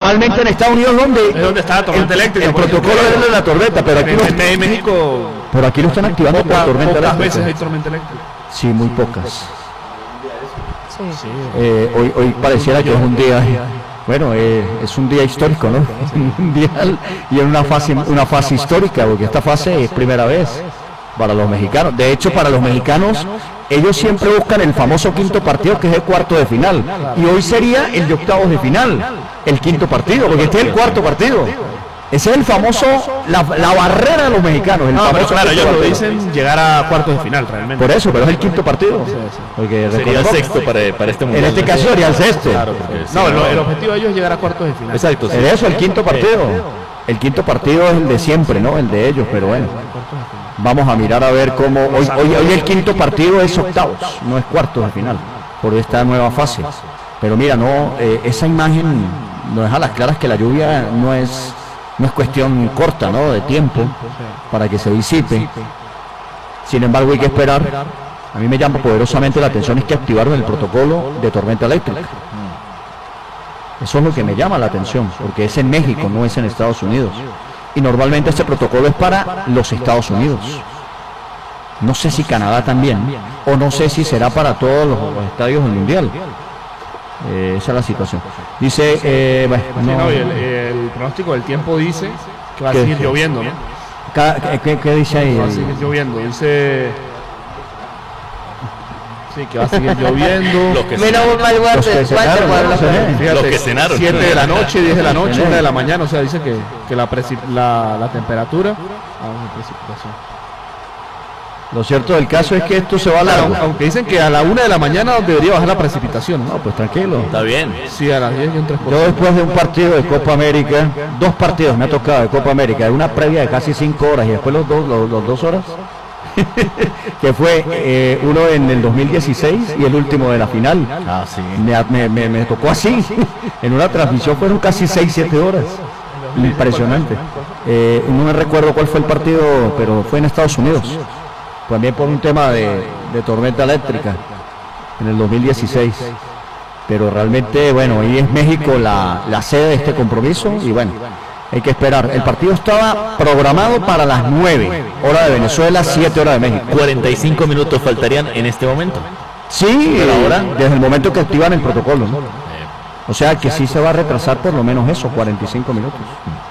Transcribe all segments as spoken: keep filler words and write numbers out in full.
normalmente en Estados Unidos, ¿dónde? Es donde está la tormenta el, eléctrica. El protocolo es de la tormenta, pero aquí en, no, en, en México. Pero aquí lo están activando Poca, por tormenta pocas eléctrica. veces hay tormenta eléctrica. Sí, muy pocas. Sí. Sí. Eh, hoy, hoy pareciera que es un día, bueno, eh, es un día histórico, ¿no? Mundial y en una fase, una fase histórica, porque esta fase es primera vez para los mexicanos. De hecho, para los mexicanos, ellos siempre buscan el famoso quinto partido, que es el cuarto de final. Y hoy sería el de octavos de final, el quinto partido, porque este es el cuarto partido. Ese es el famoso, la, la barrera de los mexicanos. El No, famoso pero claro, ellos lo partido. dicen llegar a cuartos de final realmente. Por eso, pero es el quinto partido. Porque Sería el sexto para, para este mundial. en este caso sería el sexto. Claro, porque si No, el, el objetivo de ellos es llegar a cuartos de final. Exacto. Sí. Es eso, el quinto partido. El quinto partido es el de siempre, ¿no? El de ellos, pero bueno. Vamos a mirar a ver cómo... Hoy, hoy, hoy el quinto partido es octavos, no es cuartos de final, por esta nueva fase. Pero mira, no, eh, esa imagen nos deja las claras que la lluvia no es, no es cuestión corta, ¿no? De tiempo para que se disipe. Sin embargo, hay que esperar. A mí me llama poderosamente la atención es que activaron el protocolo de tormenta eléctrica. Eso es lo que me llama la atención, porque es en México, no es en Estados Unidos. Y normalmente este protocolo es para los Estados Unidos. No sé si Canadá también, o no sé si será para todos los, los estadios del Mundial. Eh, esa es la situación. Dice, eh, bueno, Sí, no, no, y el, el pronóstico del tiempo dice que va a ¿Qué? seguir lloviendo, ¿no? ¿qué, qué, qué dice ahí? Va a seguir lloviendo, dice... Sí, que va a seguir lloviendo. Los que Menos cenaron. mal Los que guarde, cenaron, guarde, no sé. guarde. Fíjate, Los que cenaron. siete de la noche, diez de la noche, Cenaron. una de la mañana, o sea, dice que, que la, preci- la, la temperatura... Ah, la precipitación. Lo cierto del caso es que esto se va a largo. Aunque dicen que a la una de la mañana debería bajar la precipitación, No, ¿no? pues tranquilo. Está bien. Sí, a las diez y un tres por Yo ciento. después de un partido de Copa América, dos partidos me ha tocado de Copa América, una previa de casi cinco horas y después los dos, los, los dos horas, que fue eh, uno en el dos mil dieciséis y el último de la final. Ah, sí. Me, me- me- me tocó así, en una transmisión fueron casi seis siete horas. Impresionante. Eh, no me recuerdo cuál fue el partido, pero fue en Estados Unidos. También por un tema de, de tormenta eléctrica en el dos mil dieciséis. Pero realmente, bueno, ahí es México la, la sede de este compromiso y bueno, hay que esperar. El partido estaba programado para las nueve, hora de Venezuela, siete horas de México. cuarenta y cinco minutos faltarían en este momento. Sí, Pero ahora- desde el momento que activan el protocolo, ¿no? O sea que sí se va a retrasar por lo menos eso, cuarenta y cinco minutos.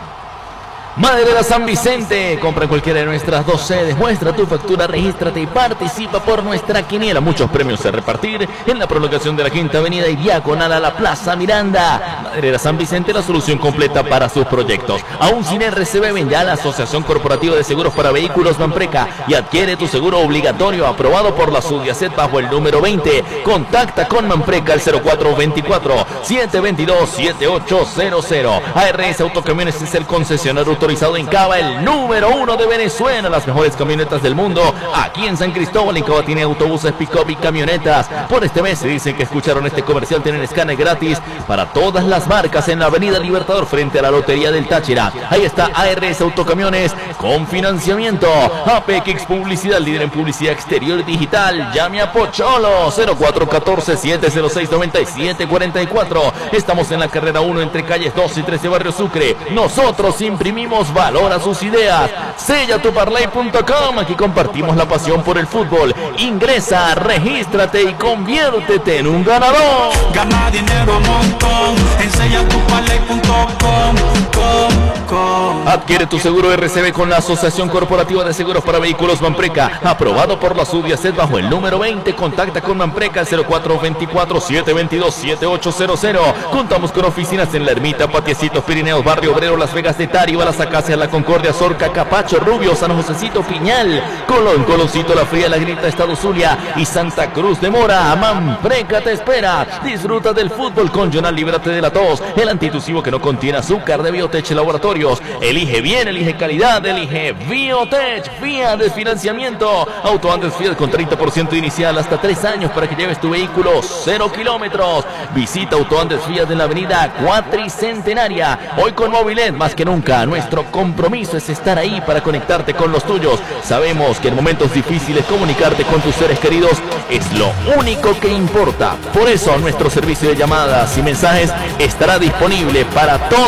Maderera San Vicente, compra en cualquiera de nuestras dos sedes, muestra tu factura, regístrate y participa por nuestra quiniela. Muchos premios a repartir en la prolongación de la Quinta Avenida y diagonal a la Plaza Miranda. Maderera San Vicente, la solución completa para sus proyectos. Aún sin R C B, ven ya a la Asociación Corporativa de Seguros para Vehículos Manpreca y adquiere tu seguro obligatorio aprobado por la SUDIACET bajo el número veinte. Contacta con Manpreca al cero cuatro veinticuatro, setecientos veintidós, setenta y ocho cero cero. A R S Autocamiones es el concesionario autorizado en Cava, el número uno de Venezuela, las mejores camionetas del mundo. Aquí en San Cristóbal, en Cava tiene autobuses, pick-up y camionetas. Por este mes se dicen que escucharon este comercial, tienen escáner gratis para todas las marcas en la Avenida Libertador frente a la Lotería del Táchira. Ahí está A R S Autocamiones con financiamiento. A P X Publicidad, líder en publicidad exterior digital. Llame a Pocholo cero cuatro uno cuatro, siete cero seis, nueve siete cuatro cuatro. Estamos en la carrera uno entre calles doce y trece, Barrio Sucre. Nosotros imprimimos valor a sus ideas. Sella tu parlay punto com. Aquí compartimos la pasión por el fútbol. Ingresa, regístrate y conviértete en un ganador. Gana dinero a montón en sella tu parlay punto com, com, com. Adquiere tu seguro R C B con la Asociación Corporativa de Seguros para Vehículos Manpreca, aprobado por la SUDIACET bajo el número veinte. Contacta con Manpreca al cero cuatro veinticuatro, setecientos veintidós, setenta y ocho cero cero. Contamos con oficinas en La Ermita, Patiecitos, Pirineos, Barrio Obrero, Las Vegas de Tariba, Las Acacias, La Concordia, Zorca, Capacho, Rubio, San Josecito, Piñal, Colón, Coloncito, La Fría, La Grita, Estado Zulia y Santa Cruz de Mora. Manpreca te espera. Disfruta del fútbol con Jonal, líbrate de la tos, el antitusivo que no contiene azúcar de Biotech Laboratorios. Elige bien, elige calidad, elige Biotech. Vía de financiamiento. Auto Andes Fiat con treinta por ciento inicial hasta tres años para que lleves tu vehículo cero kilómetros. Visita Auto Andes Fiat en la avenida Cuatricentenaria. Hoy con Movilet, más que nunca, nuestro compromiso es estar ahí para conectarte con los tuyos. Sabemos que en momentos difíciles comunicarte con tus seres queridos es lo único que importa. Por eso nuestro servicio de llamadas y mensajes estará disponible para todos.